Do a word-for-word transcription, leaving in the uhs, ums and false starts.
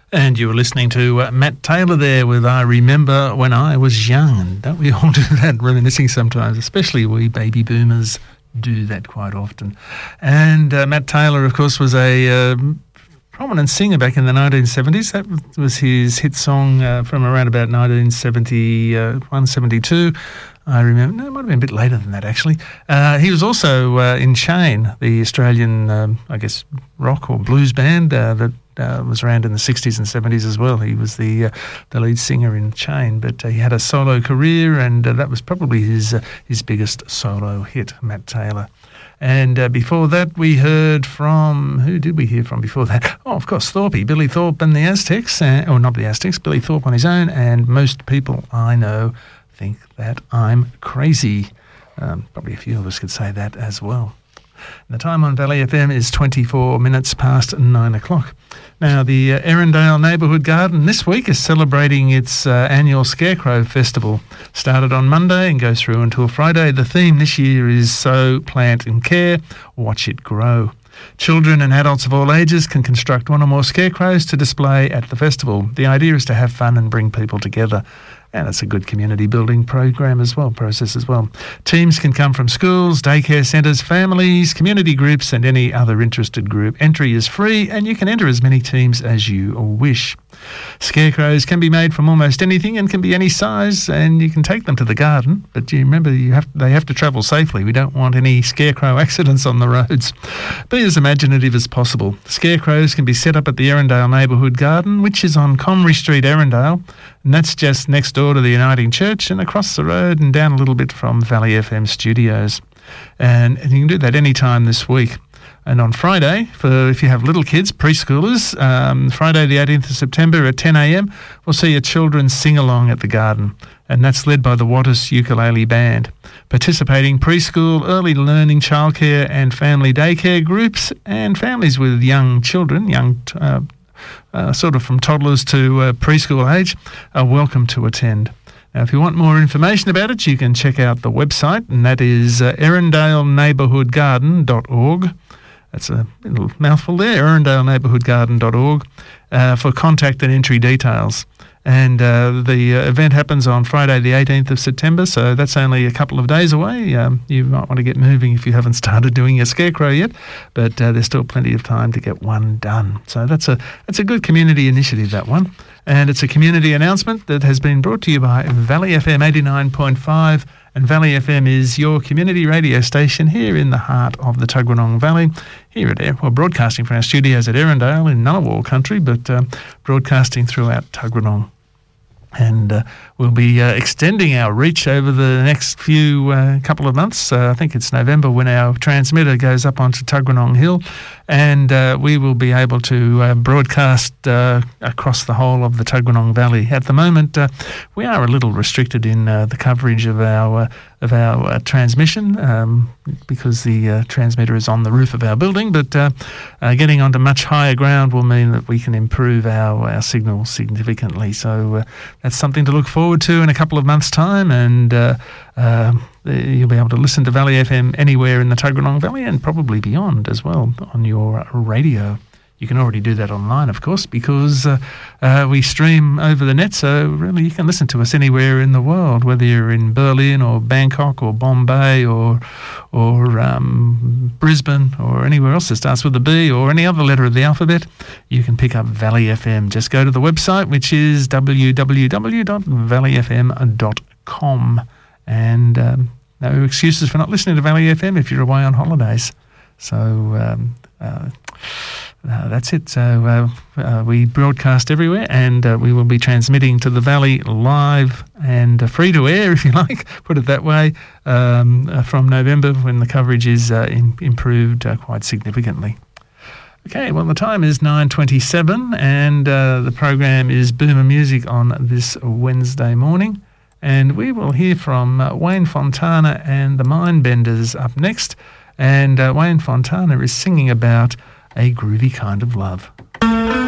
And you were listening to uh, Matt Taylor there with I Remember When I Was Young. And don't we all do that, reminiscing sometimes, especially we baby boomers do that quite often. And uh, Matt Taylor, of course, was a uh, prominent singer back in the nineteen seventies. That was his hit song uh, from around about nineteen seventy-one, seventy-two. I remember, no, it might have been a bit later than that, actually. Uh, he was also uh, in Chain, the Australian, um, I guess, rock or blues band uh, that uh, was around in the sixties and seventies as well. He was the uh, the lead singer in Chain, but uh, he had a solo career, and uh, that was probably his uh, his biggest solo hit, Matt Taylor. And uh, before that, we heard from, who did we hear from before that? Oh, of course, Thorpe, Billy Thorpe and the Aztecs, uh, or not the Aztecs, Billy Thorpe on his own, and Most People I Know Think That I'm Crazy. Um, probably a few of us could say that as well. And the time on Valley F M is twenty-four minutes past nine o'clock. Now, the uh, Erindale Neighbourhood Garden this week is celebrating its uh, annual Scarecrow Festival. Started on Monday and goes through until Friday. The theme this year is Sow, Plant and Care, Watch It Grow. Children and adults of all ages can construct one or more scarecrows to display at the festival. The idea is to have fun and bring people together. And it's a good community building program as well, process as well. Teams can come from schools, daycare centres, families, community groups and any other interested group. Entry is free and you can enter as many teams as you wish. Scarecrows can be made from almost anything and can be any size, and you can take them to the garden, but you remember you have they have to travel safely. We don't want any scarecrow accidents on the roads. Be as imaginative as possible. Scarecrows can be set up at the Erindale Neighbourhood Garden, which is on Comrie Street, Erindale, and that's just next door to the Uniting Church and across the road and down a little bit from Valley F M Studios. And, and you can do that any time this week. And on Friday, for if you have little kids, preschoolers, um, Friday the eighteenth of September at ten a m, we'll see a children's sing-along at the garden, and that's led by the Wattis Ukulele Band. Participating preschool, early learning, childcare and family daycare groups and families with young children, young uh, uh, sort of from toddlers to uh, preschool age, are welcome to attend. Now, if you want more information about it, you can check out the website, and that is uh, erindale neighbourhood garden dot org. That's a little mouthful there, erindale neighbourhood garden dot org, uh, for contact and entry details. And uh, the uh, event happens on Friday the eighteenth of September, so that's only a couple of days away. Um, you might want to get moving if you haven't started doing your scarecrow yet, but uh, there's still plenty of time to get one done. So that's a that's a good community initiative, that one. And it's a community announcement that has been brought to you by Valley F M eighty-nine point five, and Valley F M is your community radio station here in the heart of the Tuggeranong Valley. Here at Air, well, broadcasting from our studios at Erindale in Ngunnawal country, but uh, broadcasting throughout Tuggeranong. And uh, we'll be uh, extending our reach over the next few uh, couple of months. Uh, I think it's November when our transmitter goes up onto Tuggeranong Hill, and uh, we will be able to uh, broadcast uh, across the whole of the Tuggeranong Valley. At the moment, uh, we are a little restricted in uh, the coverage of our uh, of our uh, transmission um, because the uh, transmitter is on the roof of our building, but uh, uh, getting onto much higher ground will mean that we can improve our, our signal significantly. So uh, that's something to look forward to in a couple of months' time, and uh, uh, you'll be able to listen to Valley F M anywhere in the Tuggeranong Valley and probably beyond as well on your radio. You can already do that online, of course, because uh, uh, we stream over the net, so really you can listen to us anywhere in the world, whether you're in Berlin or Bangkok or Bombay or or um, Brisbane or anywhere else that starts with a B or any other letter of the alphabet. You can pick up Valley F M. Just go to the website, which is w w w dot valley f m dot com, and um, no excuses for not listening to Valley F M if you're away on holidays. So um, uh, Uh, that's it. So uh, uh, we broadcast everywhere, and uh, we will be transmitting to the Valley live and uh, free to air, if you like, put it that way, um, uh, from November when the coverage is uh, in, improved uh, quite significantly. Okay, well, the time is nine twenty-seven, and uh, the program is Boomer Music on this Wednesday morning, and we will hear from uh, Wayne Fontana and the Mindbenders up next, and uh, Wayne Fontana is singing about A Groovy Kind of Love.